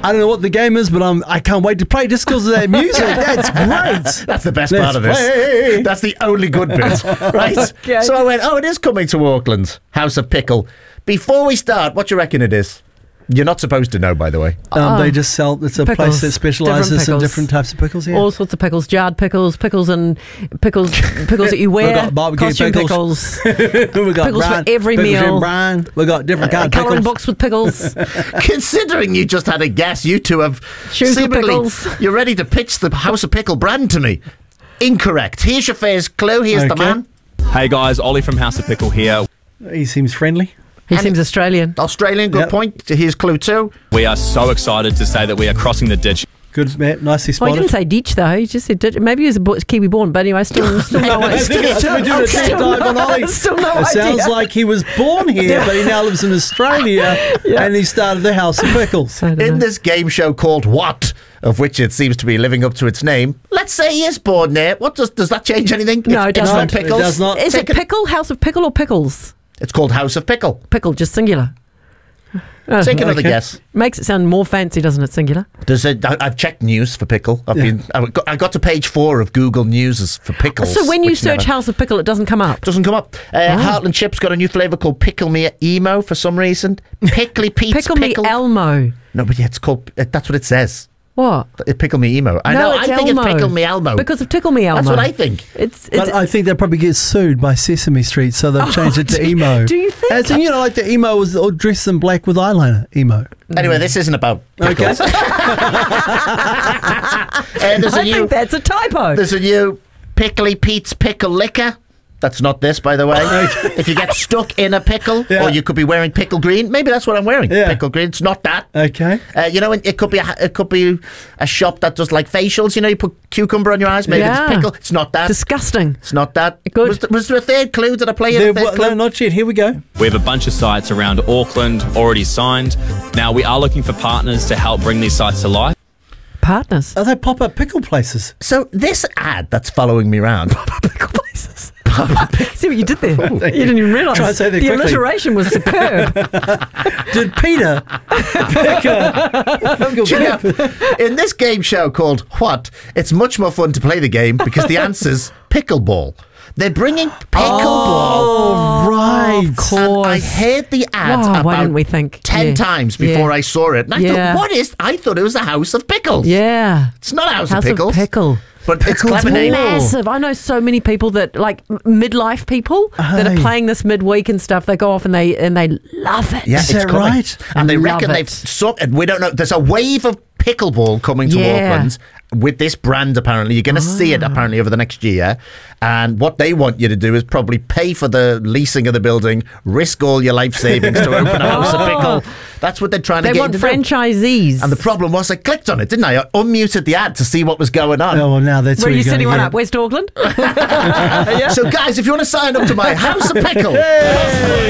I don't know what the game is, but I can't wait to play just because of that music. That's great. That's the best part of this. That's the only good bit, right? Okay. So I went, it is coming to Auckland, House of Pickle. Before we start, what do you reckon it is? You're not supposed to know, by the way. They just sell. It's a Pickles. place that specialises in Pickles. different types of pickles. Yeah. All sorts of pickles, jarred pickles, pickles that you wear, We've got barbecue costume pickles. pickles, we got pickles for every pickles meal. in brine. We got different kind of colouring pickles. books with pickles. Considering you just had a guess, you two have Shoes with pickles. You're ready to pitch the House of Pickle brand to me. Incorrect. Here's your first clue. Here's the Okay. man. Hey guys, Ollie from House of Pickle here. He seems friendly. He seems Australian. Australian, good Yep. point. Here's clue 2. We are so excited to say that we are crossing the ditch. Good, Matt. Nicely Well, he spotted. didn't say ditch though. He just said ditch. Maybe he was a Kiwi born, but anyway, still no I idea. think it's we're doing a deep dive on Ollie. Still no It sounds idea. like he was born here, but he now lives in Australia, and he started the House of Pickles. I don't In know. this game show called What, of which it seems to be living up to its name, let's say he is born there. What does that change anything? No, it It's doesn't. not pickles. It does not. Is it pickle, House of Pickle, or pickles? It's called House of Pickle. Pickle, just singular. Take another Okay. guess. Makes it sound more fancy, doesn't it? Singular. I've checked news for pickle. I got to page 4 of Google News for pickles. So when you which search never- House of Pickle, it doesn't come up. doesn't come up. Heartland Chips got a new flavour called Pickle Me Emo for some reason. Pickly Pete's Pickle me Elmo. No, but yeah, it's called. That's what it says. What? Pickle Me Emo. I No, know. it's I think Elmo. it's Pickle Me Elmo. Because of Tickle Me Elmo. That's what I think. It's But I think they'll probably get sued by Sesame Street, so they've changed it to emo. do you think? As in, like the emo was all dressed in black with eyeliner. Emo. Anyway, this isn't about pickles. Okay. There's a I new. think that's a typo. There's a new Pickly Pete's Pickle Liquor. That's not this, by the way. If you get stuck in a pickle, Yeah. or you could be wearing pickle green. Maybe that's what I'm wearing. Yeah. Pickle green. It's not that. Okay. It could be a shop that does like facials. You put cucumber on your eyes. Maybe Yeah. it's pickle. It's not that. Disgusting. It's not that. Good. Was there a third clue? Did I play you a third clue? No, not yet. Here we go. We have a bunch of sites around Auckland already signed. Now we are looking for partners to help bring these sites to life. Partners. Are they pop-up pickle places? So this ad that's following me around. Pickle places. See what you did there? You you didn't even realise. Try and say that the quickly. alliteration was superb. Did Peter pick a pickle Do you know, pep? in this game show called What, it's much more fun to play the game because the answer's pickleball. They're bringing pickleball. Oh, right. Of course. I heard the ad Wow, about why didn't we think? 10 Yeah. times before Yeah. I saw it. And I thought, I thought it was a House of Pickles. Yeah. It's not a House House of Pickles. of Pickle. But it's clever name. Massive. I know so many people that like midlife people that are Aye. playing this midweek and stuff. They go off and they love it. Yeah, Is it's that coming. right? And they Love reckon it. they've and we don't know. There's a wave of pickleball coming to Yeah. Auckland with this brand. Apparently, you're going to see it apparently over the next year. And what they want you to do is probably pay for the leasing of the building, risk all your life savings to open a House of Pickle. That's what they're trying to They get want you to do. franchisees. And the problem was I clicked on it, didn't I? I unmuted the ad to see what was going on. Oh, well, now that's Where are where you you're sitting going one to up? West Auckland? So, guys, if you want to sign up to my House of Pickle,